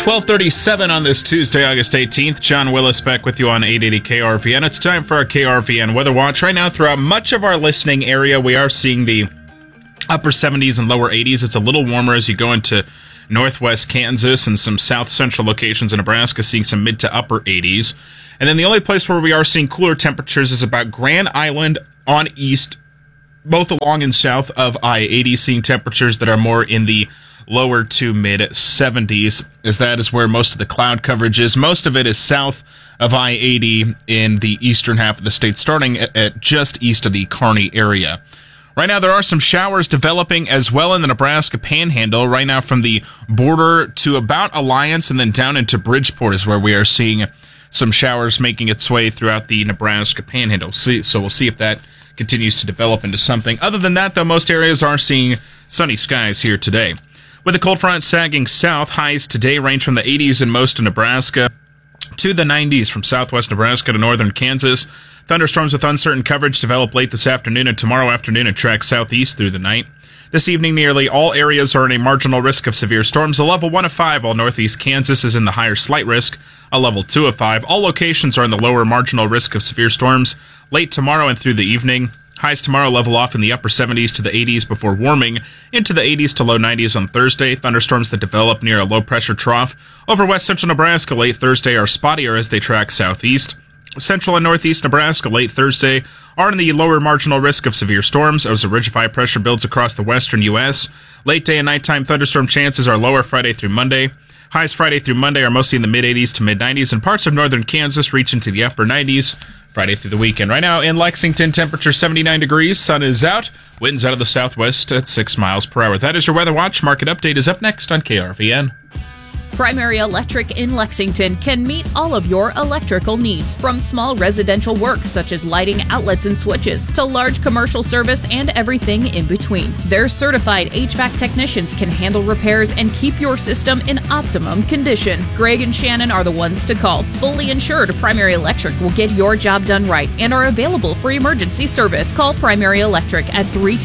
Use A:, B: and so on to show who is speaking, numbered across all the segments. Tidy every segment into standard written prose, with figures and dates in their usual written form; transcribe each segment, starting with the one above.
A: 12:37 on this Tuesday, August 18th. John Willis back with you on 880 KRVN. It's time for our KRVN Weather Watch. Right now, throughout much of our listening area, we are seeing the upper 70s and lower 80s. It's a little warmer as you go into northwest Kansas and some south central locations in Nebraska, seeing some mid to upper 80s. And then the only place where we are seeing cooler temperatures is about Grand Island on east, both along and south of I-80, seeing temperatures that are more in the lower to mid 70s, as that is where most of the cloud coverage is. Most of it is south of I-80 in the eastern half of the state, starting at just east of the Kearney area. Right now, there are some showers developing as well in the Nebraska Panhandle. Right now, from the border to about Alliance and then down into Bridgeport is where we are seeing some showers making its way throughout the Nebraska Panhandle. So we'll see if that continues to develop into something. Other than that, though, most areas are seeing sunny skies here today. With the cold front sagging south, highs today range from the 80s in most of Nebraska to the 90s from southwest Nebraska to northern Kansas. Thunderstorms with uncertain coverage develop late this afternoon and tomorrow afternoon and track southeast through the night. This evening, nearly all areas are in a marginal risk of severe storms. A level 1 of 5, while northeast Kansas is in the higher slight risk. A level 2 of 5. All locations are in the lower marginal risk of severe storms late tomorrow and through the evening. Highs tomorrow level off in the upper 70s to the 80s before warming into the 80s to low 90s on Thursday. Thunderstorms that develop near a low-pressure trough over west central Nebraska late Thursday are spottier as they track southeast. Central and northeast Nebraska late Thursday are in the lower marginal risk of severe storms as a ridge of high pressure builds across the western U.S. Late day and nighttime thunderstorm chances are lower Friday through Monday. Highs Friday through Monday are mostly in the mid-80s to mid-90s, and parts of northern Kansas reach into the upper 90s Friday through the weekend. Right now in Lexington, temperature 79 degrees, sun is out, winds out of the southwest at 6 miles per hour. That is your weather watch. Market update is up next on KRVN.
B: Primary Electric in Lexington can meet all of your electrical needs, from small residential work such as lighting, outlets, and switches, to large commercial service and everything in between. Their certified HVAC technicians can handle repairs and keep your system in optimum condition. Greg and Shannon are the ones to call. Fully insured, Primary Electric will get your job done right and are available for emergency service. Call Primary Electric at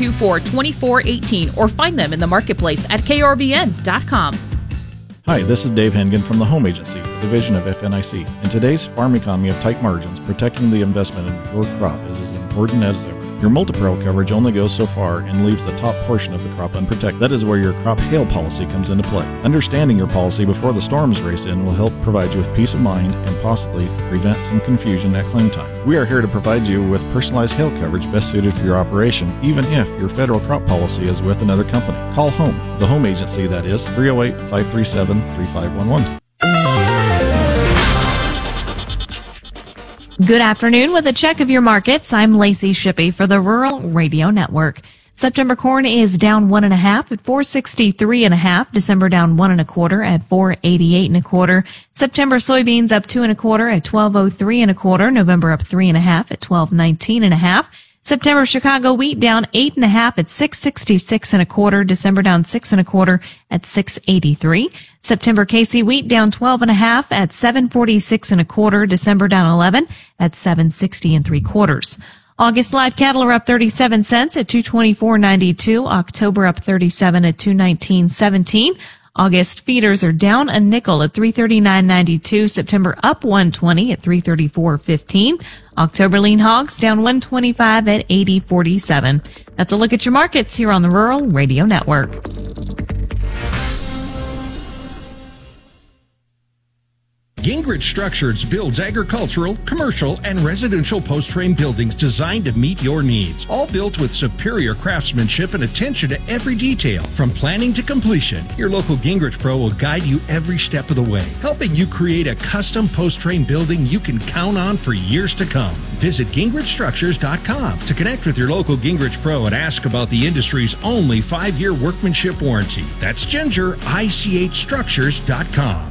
B: 324-2418 or find them in the marketplace at krvn.com.
C: Hi, this is Dave Hengen from the Home Agency, a division of FNIC. In today's farm economy of tight margins, protecting the investment in your crop is as important as ever. Your Multi-Pro coverage only goes so far and leaves the top portion of the crop unprotected. That is where your crop hail policy comes into play. Understanding your policy before the storms race in will help provide you with peace of mind and possibly prevent some confusion at claim time. We are here to provide you with personalized hail coverage best suited for your operation, even if your federal crop policy is with another company. Call HOME, the Home Agency, that is 308-537-3511.
D: Good afternoon. With a check of your markets, I'm Lacey Shippey for the Rural Radio Network. September corn is down 1.5 at 463.5. December down 1 1/4 at 488 1/4. September soybeans up 2 1/4 at 1203 1/4. November up 3.5 at 1219 1/2. September Chicago wheat down 8.5 at 666 1/4. December down 6 1/4 at 683. September KC wheat down 12.5 at 746 1/4. December down 11 at 760 3/4. August live cattle are up 37 cents at 224.92. October up 37 at 219.17. August feeders are down a nickel at 339.92. September up 120 at 334.15. October lean hogs down 125 at 80.47. That's a look at your markets here on the Rural Radio Network.
E: Gingrich Structures builds agricultural, commercial, and residential post-frame buildings designed to meet your needs. All built with superior craftsmanship and attention to every detail. From planning to completion, your local Gingrich Pro will guide you every step of the way, helping you create a custom post-frame building you can count on for years to come. Visit GingrichStructures.com to connect with your local Gingrich Pro and ask about the industry's only 5-year workmanship warranty. That's GingerICHStructures.com.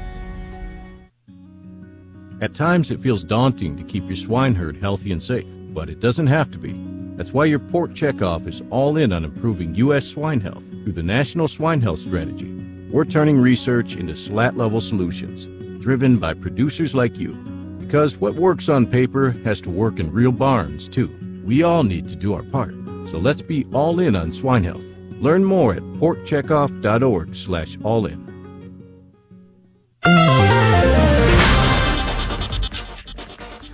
F: At times, it feels daunting to keep your swine herd healthy and safe, but it doesn't have to be. That's why your Pork Checkoff is all in on improving U.S. swine health through the National Swine Health Strategy. We're turning research into SLAT-level solutions, driven by producers like you. Because what works on paper has to work in real barns, too. We all need to do our part. So let's be all in on swine health. Learn more at porkcheckoff.org/all-in.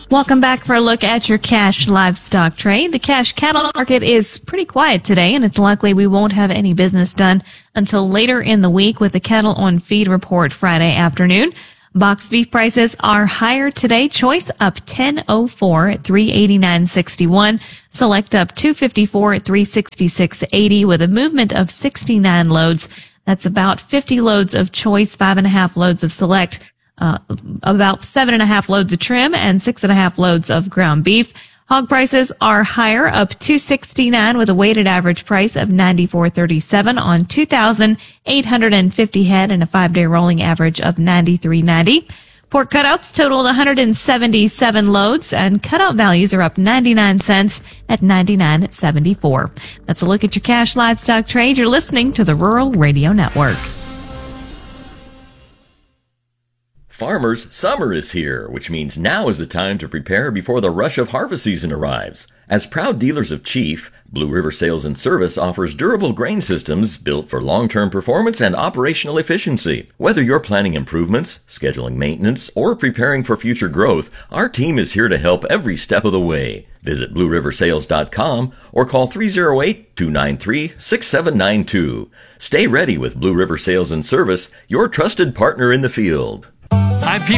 D: Welcome back for a look at your cash livestock trade. The cash cattle market is pretty quiet today, and it's likely we won't have any business done until later in the week with the cattle on feed report Friday afternoon. Box beef prices are higher today. Choice up 10.04 at 389.61. Select up 254 at 366.80 with a movement of 69 loads. That's about 50 loads of choice, 5.5 loads of select, about 7.5 loads of trim, and 6.5 loads of ground beef. Hog prices are higher, up $269 with a weighted average price of $94.37 on 2,850 head and a 5-day rolling average of $93.90. Pork cutouts totaled 177 loads, and cutout values are up 99 cents at $99.74. That's a look at your cash livestock trade. You're listening to the Rural Radio Network.
G: Farmers, summer is here, which means now is the time to prepare before the rush of harvest season arrives. As proud dealers of Chief, Blue River Sales and Service offers durable grain systems built for long-term performance and operational efficiency. Whether you're planning improvements, scheduling maintenance, or preparing for future growth, our team is here to help every step of the way. Visit BlueRiverSales.com or call 308-293-6792. Stay ready with Blue River Sales and Service, your trusted partner in the field.
H: I'm Pete